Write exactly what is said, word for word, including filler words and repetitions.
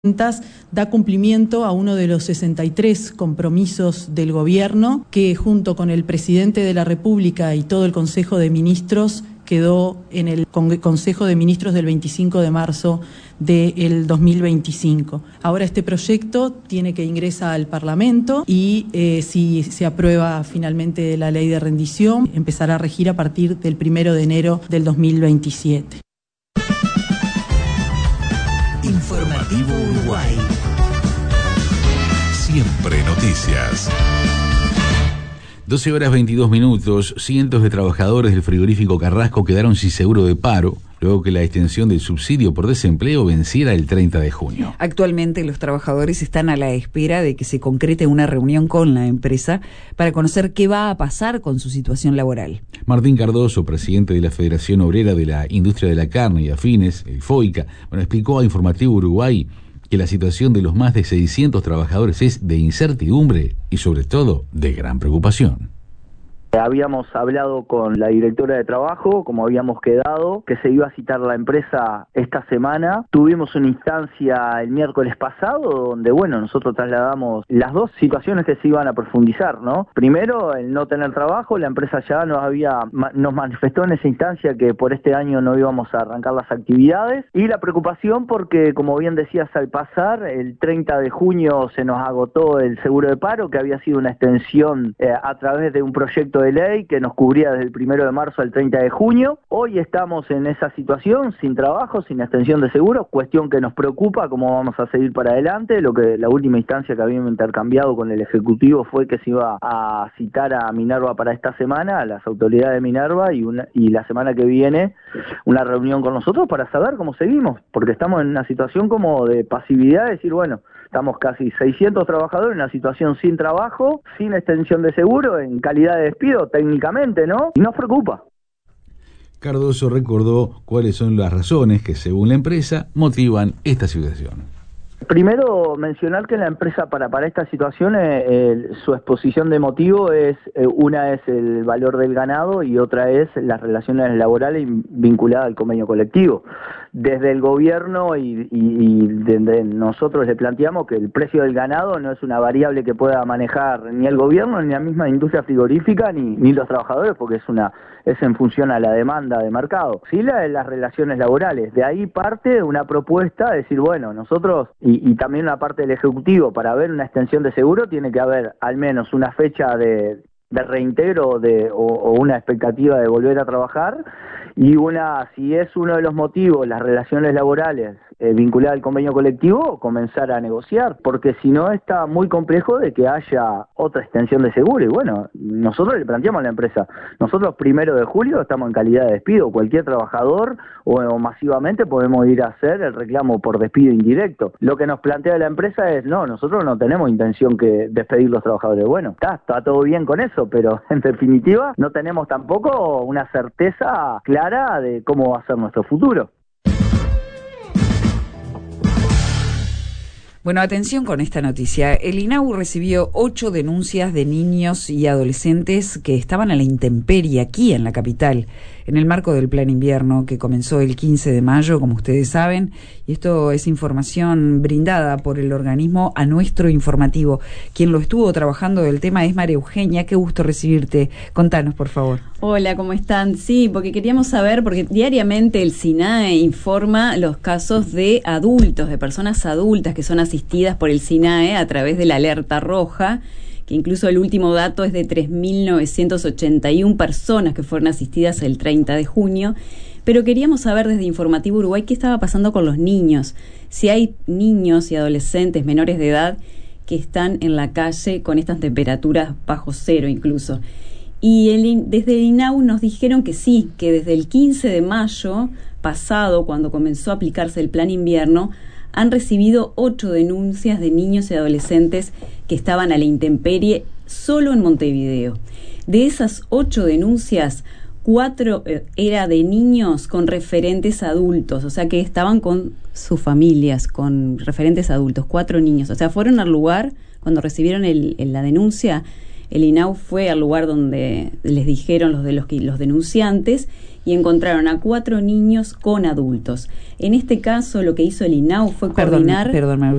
Da cumplimiento a uno de los sesenta y tres compromisos del gobierno que junto con el presidente de la República y todo el Consejo de Ministros quedó en el Consejo de Ministros del veinticinco de marzo del dos mil veinticinco. Ahora este proyecto tiene que ingresar al Parlamento y eh, si se aprueba finalmente la ley de rendición, empezará a regir a partir del primero de enero del dos mil veintisiete. Informativo Uruguay. Siempre noticias. doce horas veintidós minutos. Cientos de trabajadores del frigorífico Carrasco quedaron sin seguro de paro luego que la extensión del subsidio por desempleo venciera el treinta de junio. Actualmente los trabajadores están a la espera de que se concrete una reunión con la empresa para conocer qué va a pasar con su situación laboral. Martín Cardoso, presidente de la Federación Obrera de la Industria de la Carne y Afines, el FOICA, bueno, explicó a Informativo Uruguay que la situación de los más de seiscientos trabajadores es de incertidumbre y sobre todo de gran preocupación. Habíamos hablado con la directora de trabajo, como habíamos quedado, que se iba a citar la empresa esta semana. Tuvimos una instancia el miércoles pasado donde, bueno, nosotros trasladamos las dos situaciones que se iban a profundizar, ¿no? Primero, el no tener trabajo, la empresa ya nos había nos manifestó en esa instancia que por este año no íbamos a arrancar las actividades, y la preocupación porque, como bien decías al pasar, el treinta de junio se nos agotó el seguro de paro, que había sido una extensión eh, a través de un proyecto de ley que nos cubría desde el primero de marzo al treinta de junio. Hoy estamos en esa situación, sin trabajo, sin extensión de seguro, cuestión que nos preocupa cómo vamos a seguir para adelante. Lo que la última instancia que habíamos intercambiado con el Ejecutivo fue que se iba a citar a Minerva para esta semana, a las autoridades de Minerva, y, una, y la semana que viene una reunión con nosotros para saber cómo seguimos, porque estamos en una situación como de pasividad, de decir, bueno, estamos casi seiscientos trabajadores en una situación sin trabajo, sin extensión de seguro, en calidad de despido técnicamente, ¿no? Y nos preocupa. Cardoso recordó cuáles son las razones que, según la empresa, motivan esta situación. Primero, mencionar que la empresa para, para esta situación, eh, eh, su exposición de motivo es, eh, una es el valor del ganado y otra es las relaciones laborales vinculadas al convenio colectivo. Desde el gobierno y, y, y desde nosotros le planteamos que el precio del ganado no es una variable que pueda manejar ni el gobierno, ni la misma industria frigorífica, ni, ni los trabajadores, porque es una es en función a la demanda de mercado. Sí, la de las relaciones laborales. De ahí parte una propuesta de decir, bueno, nosotros, y, y también una parte del Ejecutivo, para ver una extensión de seguro tiene que haber al menos una fecha de, de reintegro de, o, o una expectativa de volver a trabajar, y una, si es uno de los motivos, las relaciones laborales eh, vinculadas al convenio colectivo, comenzar a negociar, porque si no está muy complejo de que haya otra extensión de seguro. Y bueno, nosotros le planteamos a la empresa, nosotros primero de julio estamos en calidad de despido, cualquier trabajador o, o masivamente podemos ir a hacer el reclamo por despido indirecto. Lo que nos plantea la empresa es, no, nosotros no tenemos intención que despedir los trabajadores. Bueno, está, está todo bien con eso, pero en definitiva no tenemos tampoco una certeza clara de cómo va a ser nuestro futuro. Bueno, atención con esta noticia. El INAU recibió ocho denuncias de niños y adolescentes que estaban a la intemperie aquí en la capital, en el marco del Plan Invierno que comenzó el quince de mayo, como ustedes saben, y esto es información brindada por el organismo a nuestro informativo. Quien lo estuvo trabajando del tema es María Eugenia. Qué gusto recibirte. Contanos, por favor. Hola, ¿cómo están? Sí, porque queríamos saber, porque diariamente el SINAE informa los casos de adultos, de personas adultas que son asistidas por el SINAE a través de la alerta roja, que incluso el último dato es de tres mil novecientas ochenta y una personas que fueron asistidas el treinta de junio, pero queríamos saber desde Informativo Uruguay qué estaba pasando con los niños, si hay niños y adolescentes menores de edad que están en la calle con estas temperaturas bajo cero incluso. Y el, desde el INAU nos dijeron que sí, que desde el quince de mayo pasado, cuando comenzó a aplicarse el Plan Invierno, han recibido ocho denuncias de niños y adolescentes que estaban a la intemperie solo en Montevideo. De esas ocho denuncias, cuatro eh, era de niños con referentes adultos, o sea que estaban con sus familias, con referentes adultos, cuatro niños. O sea, fueron al lugar, cuando recibieron el, el, la denuncia, el INAU fue al lugar donde les dijeron los de los, los denunciantes y encontraron a cuatro niños con adultos. En este caso, lo que hizo el INAU fue perdón, coordinar... Perdón,